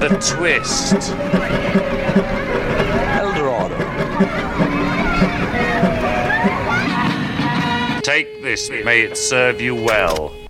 The twist. Eldorado. Take this, may it serve you well.